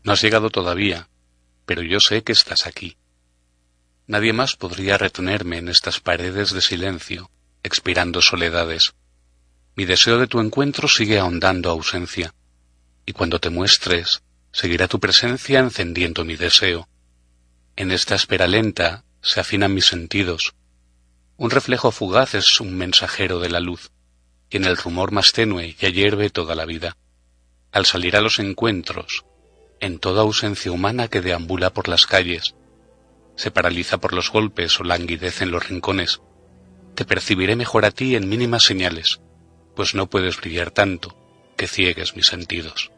No has llegado todavía, pero yo sé que estás aquí. Nadie más podría retenerme en estas paredes de silencio, expirando soledades. Mi deseo de tu encuentro sigue ahondando ausencia, y cuando te muestres, seguirá tu presencia encendiendo mi deseo. En esta espera lenta se afinan mis sentidos. Un reflejo fugaz es un mensajero de la luz, y en el rumor más tenue ya hierve toda la vida. Al salir a los encuentros, en toda ausencia humana que deambula por las calles, se paraliza por los golpes o languidece en los rincones, te percibiré mejor a ti en mínimas señales, pues no puedes brillar tanto que ciegues mis sentidos.